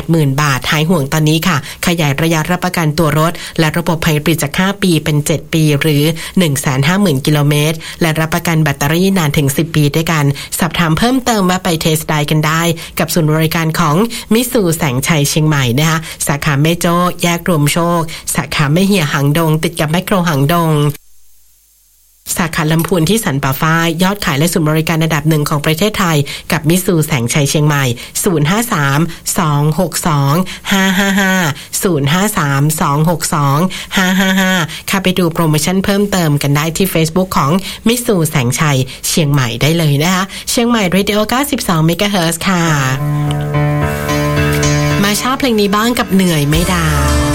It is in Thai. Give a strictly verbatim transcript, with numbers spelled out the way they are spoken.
หมื่น บาทหายห่วงตอนนี้ค่ะขยายระยะรับประกันตัวรถและระบบไฮบริดจากห้าปีเป็นเจ็ดปีหรือ หนึ่งแสนห้าหมื่น กิโลเมตรและรับประกันแบตเตอรี่นานถึงสิบปีด้วยกันสอบถามเพิ่มเติมว่าไปเทสต์ไดรฟ์กันได้กับศูนย์บริการของมิตซูแสงชัยเชียงใหม่นะคะสาขาแม่โจ้แยกรวมโชคสาขาแม่เหี่ยหางดงติดกับแมคโครหางดงสาขาลำพูนที่สันป่าฝ้ายยอดขายและศูนย์บริการอันดับหนึ่งของประเทศไทยกับมิตซูแสงชัยเชียงใหม่ศูนย์ ห้า สาม สอง หก สอง ห้า ห้า ห้า ศูนย์ ห้า สาม สอง หก สอง ห้า ห้า ห้าเข้าไปดูโปรโมชั่นเพิ่มเติมกันได้ที่ Facebook ของมิตซูแสงชัยเชียงใหม่ได้เลยนะคะเชียงใหม่ Radio เก้าสิบสอง เมกะเฮิรตซ์ ค่ะมาชอบเพลงนี้บ้างกับเหนื่อยไม่ดาว